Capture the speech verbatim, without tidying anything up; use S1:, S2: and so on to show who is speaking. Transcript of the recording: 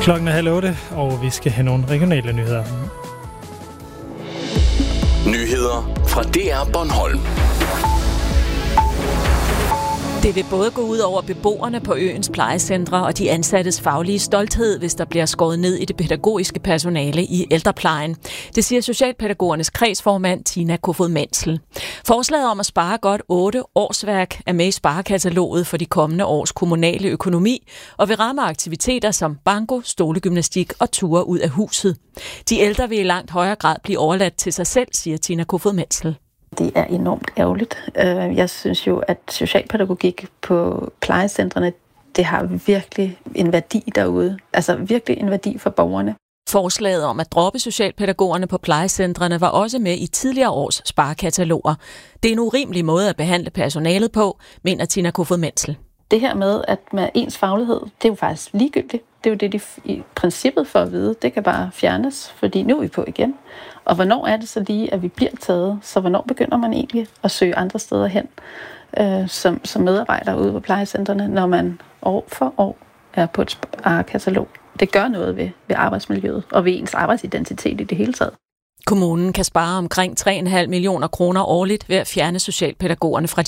S1: Klokken er halv otte, og vi skal have nogle regionale nyheder.
S2: Nyheder fra D R Bornholm.
S3: Det vil både gå ud over beboerne på øens plejecentre og de ansattes faglige stolthed, hvis der bliver skåret ned i det pædagogiske personale i ældreplejen. Det siger Socialpædagogernes kredsformand Tina Kofod Mansel. Forslaget om at spare godt otte årsværk er med i sparekataloget for de kommende års kommunale økonomi og vil ramme aktiviteter som banko, stolegymnastik og ture ud af huset. De ældre vil i langt højere grad blive overladt til sig selv, siger Tina Kofod Mansel.
S4: Det er enormt ærgerligt. Jeg synes jo, at socialpædagogik på plejecentrene, det har virkelig en værdi derude. Altså virkelig en værdi for borgerne.
S3: Forslaget om at droppe socialpædagogerne på plejecentrene var også med i tidligere års sparekataloger. Det er en urimelig måde at behandle personalet på, mener Tina Kofod Mansel.
S4: Det her med, at med ens faglighed, det er jo faktisk ligegyldigt. Det er jo det, de i princippet for at vide. Det kan bare fjernes, fordi nu er vi på igen. Og hvornår er det så lige, at vi bliver taget? Så hvornår begynder man egentlig at søge andre steder hen øh, som, som medarbejder ude på plejecentrene, når man år for år er på et sparekatalog? Det gør noget ved, ved arbejdsmiljøet og ved ens arbejdsidentitet i det hele taget.
S3: Kommunen kan spare omkring tre komma fem millioner kroner årligt ved at fjerne socialpædagogerne fra